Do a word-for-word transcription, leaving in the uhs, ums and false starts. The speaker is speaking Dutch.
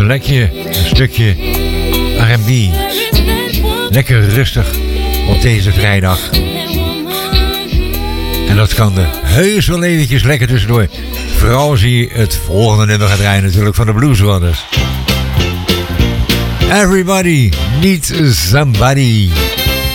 lekker een stukje R en B. Lekker rustig op deze vrijdag. En dat kan er heus wel eventjes lekker tussendoor. Vooral als je het volgende nummer gaat draaien natuurlijk van de Blues Brothers. Everybody needs somebody.